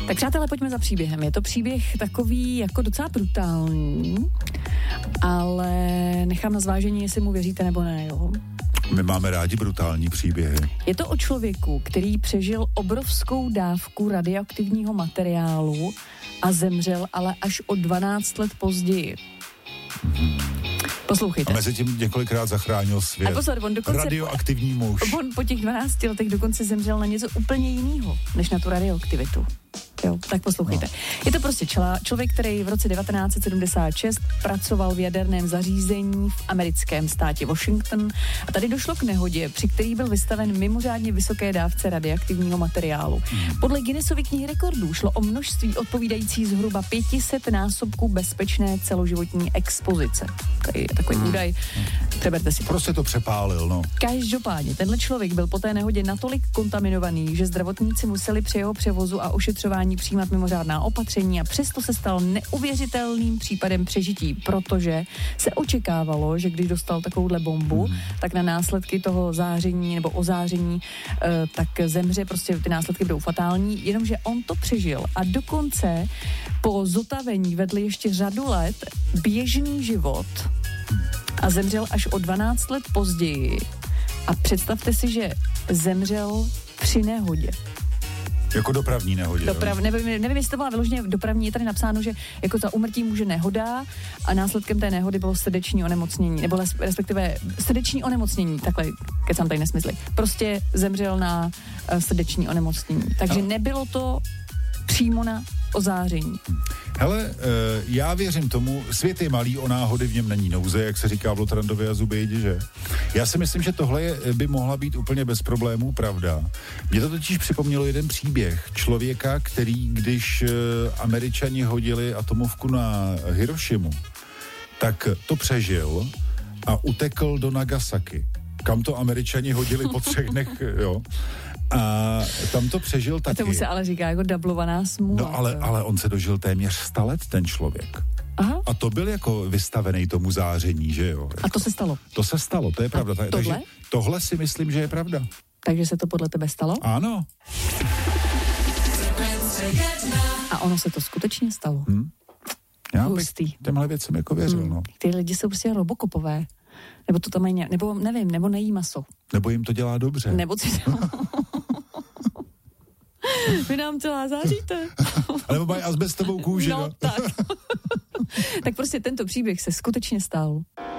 Tak přátelé, pojďme za příběhem. Je to příběh takový jako docela brutální, ale nechám na zvážení, jestli mu věříte nebo ne, jo? My máme rádi brutální příběhy. Je to o člověku, který přežil obrovskou dávku radioaktivního materiálu a zemřel ale až o 12 let později. Poslouchejte. A mezi tím několikrát zachránil svět. A pozor, on dokonce... Radioaktivní muž. On po těch 12 letech dokonce zemřel na něco úplně jiného, než na tu radioaktivitu. Jo, tak poslouchejte. No. Je to prostě člověk, který v roce 1976 pracoval v jaderném zařízení v americkém státě Washington a tady došlo k nehodě, při který byl vystaven mimořádně vysoké dávce radioaktivního materiálu. Podle Guinnessovy knihy rekordů šlo o množství odpovídající zhruba 500 násobků bezpečné celoživotní expozice. To je takový údaj. Přeberte si to. Prostě to přepálil, no. Každopádně, tenhle člověk byl po té nehodě natolik kontaminovaný, že zdravotníci museli při jeho převozu a ošetřování přijímat mimořádná opatření a přesto se stal neuvěřitelným případem přežití, protože se očekávalo, že když dostal takovouhle bombu, tak na následky toho záření nebo ozáření tak zemře, prostě ty následky budou fatální, jenomže on to přežil a dokonce po zotavení vedl ještě řadu let běžný život a zemřel až o 12 let později. A představte si, že zemřel při nehodě. Jako dopravní nehodě. Nevím, jestli to byla vyloženě dopravní, je tady napsáno, že jako za úmrtí může nehoda a následkem té nehody bylo srdeční onemocnění, nebo respektive srdeční onemocnění, takhle, kecám tady nesmysly. Prostě zemřel na srdeční onemocnění. Takže nebylo to přímo na ozáření. Hele, já věřím tomu, svět je malý, o náhody v něm není nouze, jak se říká v Lotrandově a Zubejdi, že? Já si myslím, že tohle by mohla být úplně bez problémů pravda. Mně to totiž připomnělo jeden příběh člověka, který, když Američani hodili atomovku na Hirošimu, tak to přežil a utekl do Nagasaki, kam to Američani hodili po 3 dnech, jo. A tam to přežil taky. A tomu se ale říká jako dublovaná smůla. No ale on se dožil téměř 100 let, ten člověk. Aha. A to byl jako vystavený tomu záření, že jo? A to se stalo? To se stalo, to je pravda. Takže tohle si myslím, že je pravda. Takže se to podle tebe stalo? Ano. A ono se to skutečně stalo? Já bych těmhle věcem jako věřil, no. Ty lidi jsou prostě robokopové. Nebo to tam mají, nebo nevím, nebo nejí maso. Nebo jim to dělá dobře. Nebo si to... Vy nám celá záříte. A nebo mají azbestovou kůži, no. Tak. Tak prostě tento příběh se skutečně stal.